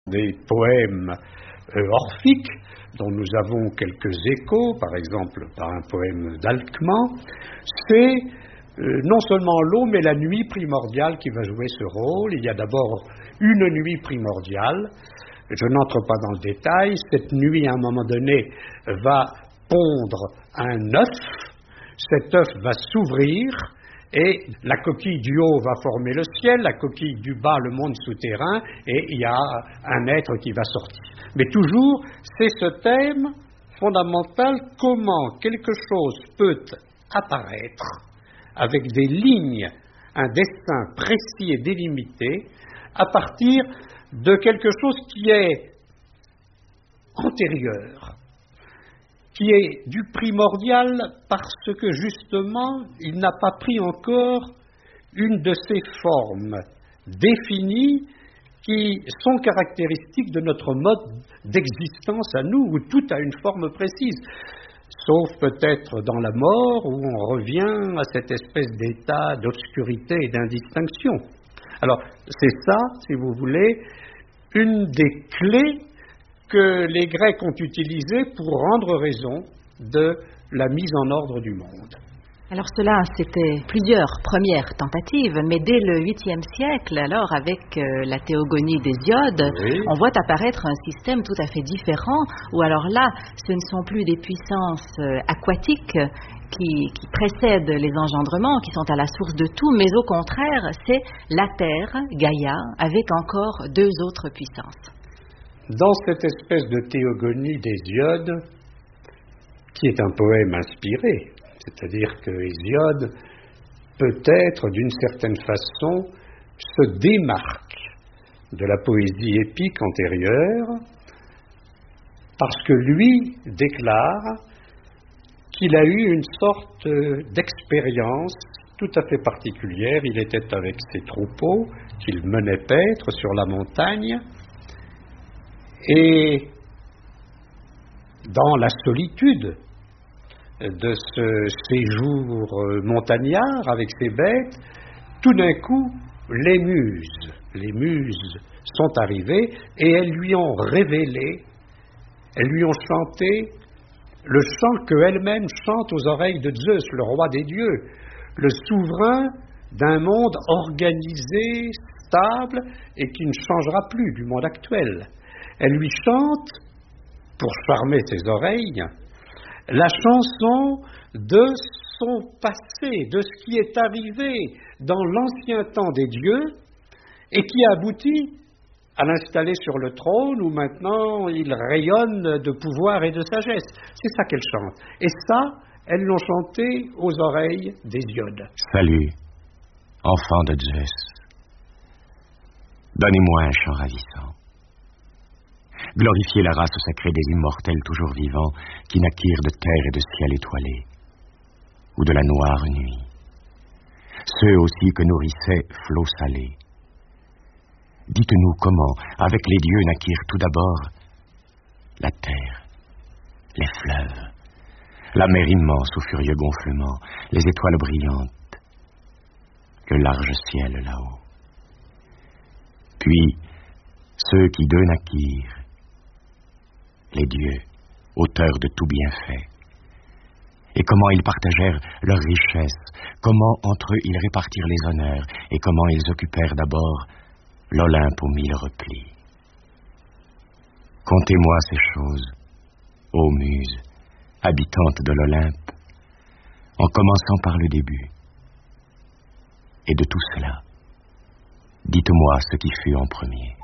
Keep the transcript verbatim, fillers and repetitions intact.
Des poèmes euh, orphiques dont nous avons quelques échos, par exemple par un poème d'Alcman, c'est euh, non seulement l'eau, mais la nuit primordiale qui va jouer ce rôle. Il y a d'abord une nuit primordiale. Je n'entre pas dans le détail. Cette nuit, à un moment donné, va pondre un œuf. Cet œuf va s'ouvrir et la coquille du haut va former le ciel, la coquille du bas le monde souterrain, et il y a un être qui va sortir. Mais toujours, c'est ce thème fondamental, comment quelque chose peut apparaître avec des lignes, un dessin précis et délimité, à partir de quelque chose qui est antérieur, qui est du primordial parce que justement, il n'a pas pris encore une de ces formes définies qui sont caractéristiques de notre mode d'existence à nous, où tout a une forme précise, sauf peut-être dans la mort, où on revient à cette espèce d'état d'obscurité et d'indistinction. Alors, c'est ça, si vous voulez, une des clés que les Grecs ont utilisées pour rendre raison de la mise en ordre du monde. Alors cela, c'était plusieurs premières tentatives, mais dès le huitième siècle, alors avec euh, la théogonie d'Hésiode, oui. On voit apparaître un système tout à fait différent, où alors là, ce ne sont plus des puissances euh, aquatiques qui, qui précèdent les engendrements, qui sont à la source de tout, mais au contraire, c'est la Terre, Gaïa, avec encore deux autres puissances. Dans cette espèce de théogonie d'Hésiode, qui est un poème inspiré, c'est-à-dire que Hésiode, peut-être d'une certaine façon, se démarque de la poésie épique antérieure, parce que lui déclare qu'il a eu une sorte d'expérience tout à fait particulière. Il était avec ses troupeaux qu'il menait paître sur la montagne, et dans la solitude de ce séjour montagnard avec ses bêtes, tout d'un coup, les muses, les muses sont arrivées et elles lui ont révélé, elles lui ont chanté le chant qu'elle-même chante aux oreilles de Zeus, le roi des dieux, le souverain d'un monde organisé, stable et qui ne changera plus du monde actuel. Elle lui chante, pour charmer ses oreilles, la chanson de son passé, de ce qui est arrivé dans l'ancien temps des dieux et qui a abouti à l'installer sur le trône où maintenant il rayonne de pouvoir et de sagesse. C'est ça qu'elle chante. Et ça, elles l'ont chanté aux oreilles d'Hésiode. Salut, enfant de Zeus. Donnez-moi un chant ravissant. Glorifiez la race sacrée des immortels toujours vivants qui naquirent de terre et de ciel étoilé, ou de la noire nuit. Ceux aussi que nourrissait flot salé. Dites-nous comment, avec les dieux, naquirent tout d'abord la terre, les fleuves, la mer immense au furieux gonflement, les étoiles brillantes, le large ciel là-haut. Puis, ceux qui d'eux naquirent, les dieux, auteurs de tout bienfait. Et comment ils partagèrent leurs richesses, comment entre eux ils répartirent les honneurs, et comment ils occupèrent d'abord l'Olympe aux mille replis. Contez-moi ces choses, ô muses, habitantes de l'Olympe, en commençant par le début. Et de tout cela, dites-moi ce qui fut en premier.